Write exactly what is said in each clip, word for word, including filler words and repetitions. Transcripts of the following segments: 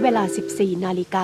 เวลา สิบสี่ นาฬิกา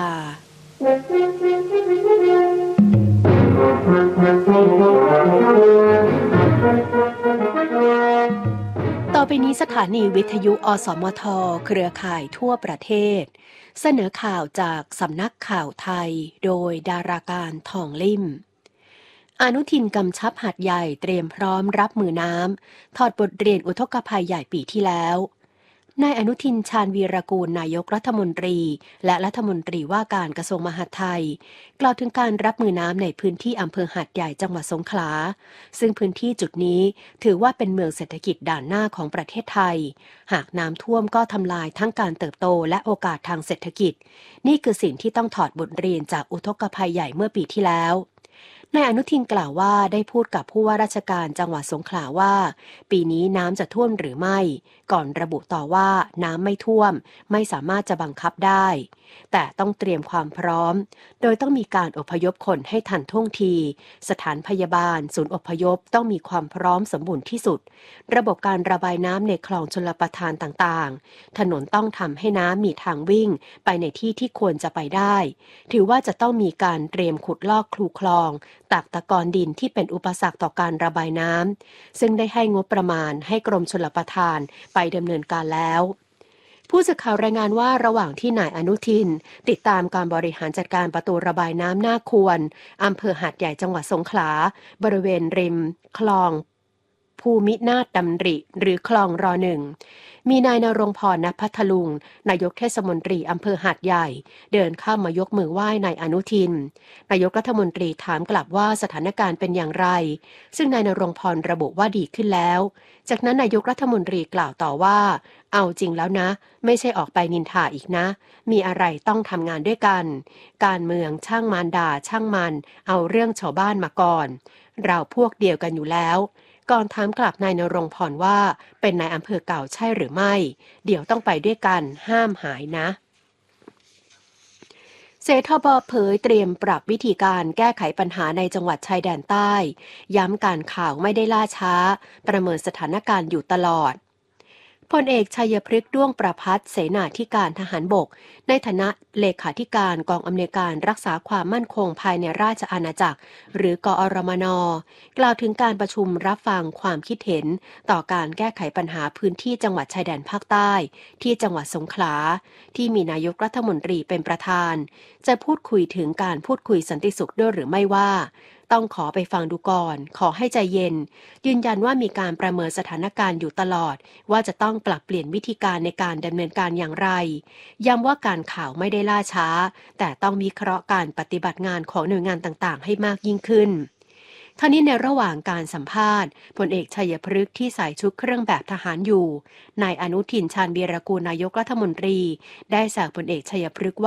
ต่อไปนี้สถานีวิทยุอสมทเครือข่ายทั่วประเทศเสนอข่าวจากสำนักข่าวไทยโดยดาราการทองลิ่มอนุทินกำชับหาดใหญ่เตรียมพร้อมรับมือน้ำถอดบทเรียนอุทกภัยใหญ่ปีที่แล้วนายอนุทินชาญวีรกูลนายกรัฐมนตรีและรัฐมนตรีว่าการกระทรวงมหาดไทยกล่าวถึงการรับมือน้ำในพื้นที่อำเภอหาดใหญ่จังหวัดสงขลาซึ่งพื้นที่จุดนี้ถือว่าเป็นเมืองเศรษฐกิจด่านหน้าของประเทศไทยหากน้ำท่วมก็ทำลายทั้งการเติบโตและโอกาสทางเศรษฐกิจนี่คือสิ่งที่ต้องถอดบทเรียนจากอุทกภัยใหญ่เมื่อปีที่แล้วนายอนุทินกล่าวว่าได้พูดกับผู้ว่าราชการจังหวัดสงขลาว่าปีนี้น้ำจะท่วมหรือไม่ก่อนระบุต่อว่าน้ำไม่ท่วมไม่สามารถจะบังคับได้แต่ต้องเตรียมความพร้อมโดยต้องมีการอพยพคนให้ทันท่วงทีสถานพยาบาลศูนย์อพยพต้องมีความพร้อมสมบูรณ์ที่สุดระบบการระบายน้ำในคลองชลประทานต่างๆถนนต้องทำให้น้ำมีทางวิ่งไปในที่ที่ควรจะไปได้ถือว่าจะต้องมีการเตรียมขุดลอกคูคลองตักตะกอนดินที่เป็นอุปสรรคต่อการระบายน้ำซึ่งได้ให้งบประมาณให้กรมชลประทานไปดำเนินการแล้วผู้สื่อข่าวรายงานว่าระหว่างที่นายอนุทินติดตามการบริหารจัดการประตูระบายน้ำหน้าควรอำเภอหาดใหญ่จังหวัดสงขลาบริเวณริมคลองภูมินาถดำริหรือคลองรอหนึ่งมีนายณรงค์พร ณ พัทลุงนายกเทศมนตรีอำเภอหาดใหญ่เดินเข้ามายกมือไหว้นายอนุทินนายกรัฐมนตรีถามกลับว่าสถานการณ์เป็นอย่างไรซึ่งนายณรงค์พรระบุว่าดีขึ้นแล้วจากนั้นนายกรัฐมนตรีกล่าวต่อว่าเอาจริงแล้วนะไม่ใช่ออกไปนินทาอีกนะมีอะไรต้องทำงานด้วยกันการเมืองช่างมันด่าช่างมันเอาเรื่องชาวบ้านมาก่อนเราพวกเดียวกันอยู่แล้วก่อนถามกลับนายณรงค์พรว่าเป็นนายอำเภอเก่าใช่หรือไม่เดี๋ยวต้องไปด้วยกันห้ามหายนะเสทบเผยเตรียมปรับวิธีการแก้ไขปัญหาในจังหวัดชายแดนใต้ย้ำการข่าวไม่ได้ล่าช้าประเมินสถานการณ์อยู่ตลอดพลเอกชัยพฤกษ์ด้วงประภัสเสนาธิการทหารบกในฐานะเลขาธิการกองอำนวยการรักษาความมั่นคงภายในราชอาณาจักรหรือกอรมนกล่าวถึงการประชุมรับฟังความคิดเห็นต่อการแก้ไขปัญหาพื้นที่จังหวัดชายแดนภาคใต้ที่จังหวัดสงขลาที่มีนายกรัฐมนตรีเป็นประธานจะพูดคุยถึงการพูดคุยสันติสุขด้วยหรือไม่ว่าต้องขอไปฟังดูก่อนขอให้ใจเย็นยืนยันว่ามีการประเมินสถานการณ์อยู่ตลอดว่าจะต้องปรับเปลี่ยนวิธีการในการดำเนินการอย่างไรย้ำว่าการข่าวไม่ได้ล่าช้าแต่ต้องวิเคราะห์การปฏิบัติงานของหน่วยงานต่างๆให้มากยิ่งขึ้นท่านี้ในระหว่างการสัมภาษณ์พลเอกชัยพฤกษ์ที่ใส่ชุดเครื่องแบบทหารอยู่นายอนุทินชาญวีรกูลนายกรัฐมนตรีได้สั่งพลเอกชัยพฤกษ์ว่า